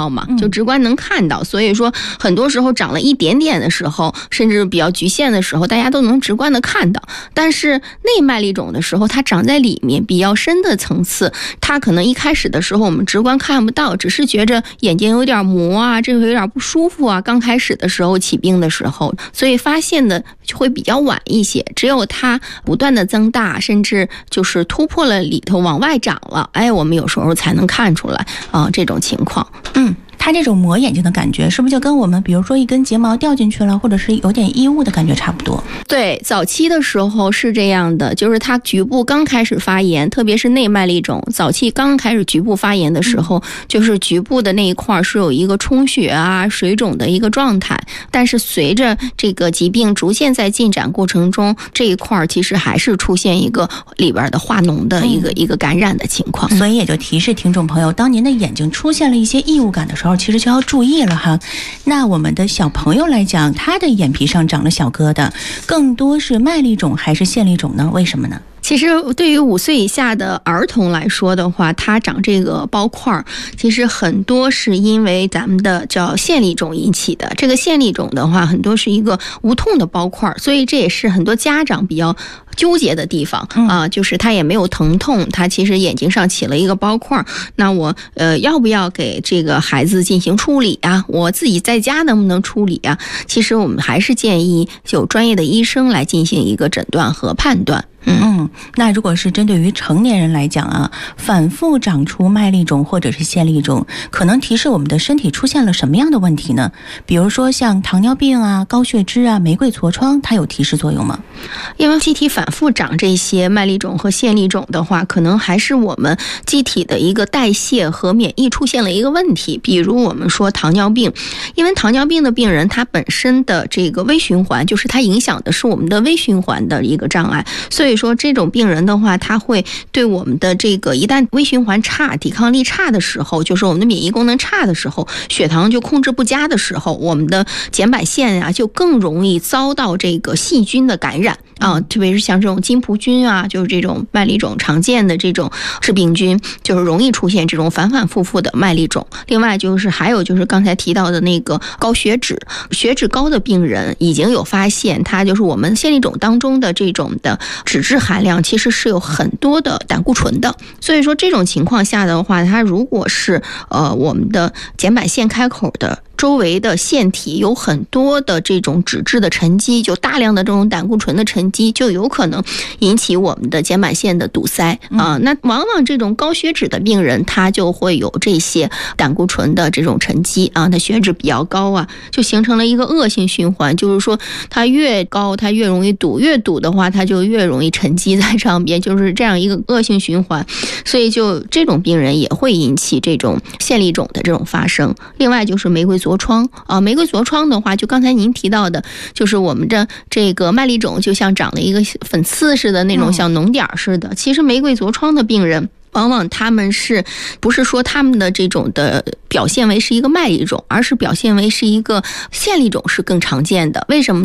到嘛，就直观能看到。所以说很多时候长了一点点的时候，甚至比较局限的时候，大家都能直观的看到。但是内麦粒肿的时候，它长在里面比较深的层次，它可能一开始的时候我们直观看不到，只是觉着眼睛有点磨啊，这个有点不舒服啊，刚开始的时候起病的时候，所以发现的就会比较晚一些。只有它不断的增大，甚至就是突破了里头往外长了，我们有时候才能看出来这种情况。 它这种磨眼睛的感觉是不是就跟我们比如说一根睫毛掉进去了，或者是有点异物的感觉差不多？ 对，早期的时候是这样的，就是它局部刚开始发炎，特别是内麦粒肿，早期刚开始局部发炎的时候，就是局部的那一块是有一个充血啊、水肿的一个状态。但是随着这个疾病逐渐在进展过程中，这一块其实还是出现一个里边的化脓的一个感染的情况。 所以也就提示听众朋友，当您的眼睛出现了一些异物感的时候，其实就要注意了哈。那我们的小朋友来讲，他的眼皮上长了小疙瘩，更多是麦粒肿还是线粒肿呢？为什么呢？ 其实对于5岁以下的儿童来说的话，他长这个包块，其实很多是因为咱们的叫线粒肿引起的。这个线粒肿的话，很多是一个无痛的包块，所以这也是很多家长比较纠结的地方就是他也没有疼痛，他其实眼睛上起了一个包块，那我要不要给这个孩子进行处理啊？我自己在家能不能处理啊？其实我们还是建议有专业的医生来进行一个诊断和判断。 那如果是针对于成年人来讲啊，反复长出麦粒肿或者是线粒肿，可能提示我们的身体出现了什么样的问题呢？比如说像糖尿病啊、高血脂啊、玫瑰痤疮，它有提示作用吗？ 因为机体反复长这些麦粒肿和线粒肿的话，可能还是我们机体的一个代谢和免疫出现了一个问题。比如我们说糖尿病，因为糖尿病的病人他本身的这个微循环，就是它影响的是我们的微循环的一个障碍，所以说这种病人的话，他会对我们的这个一旦微循环差、抵抗力差的时候，就是我们的免疫功能差的时候，血糖就控制不佳的时候，我们的睑板腺就更容易遭到这个细菌的感染特别是像这种金葡菌就是这种麦粒肿常见的这种致病菌，就是容易出现这种反反复复的麦粒肿。另外就是还有就是刚才提到的那个高血脂，血脂高的病人已经有发现，它就是我们线粒肿当中的这种的脂质含量其实是有很多的胆固醇的，所以说这种情况下的话，它如果是我们的睑板腺开口的周围的腺体有很多的这种脂质的沉积，就大量的这种胆固醇的沉积，就有可能引起我们的睑板腺的堵塞那往往这种高血脂的病人，他就会有这些胆固醇的这种沉积他血脂比较高就形成了一个恶性循环，就是说它越高它越容易堵，越堵的话它就越容易沉积在上边，就是这样一个恶性循环。所以就这种病人也会引起这种线粒肿的这种发生。另外就是玫瑰痤疮玫瑰痤疮的话，就刚才您提到的，就是我们的这个麦粒肿就像长了一个粉刺似的那种像脓点似的。其实玫瑰痤疮的病人往往他们是不是说他们的这种的表现为是一个麦粒肿，而是表现为是一个线粒肿是更常见的。为什么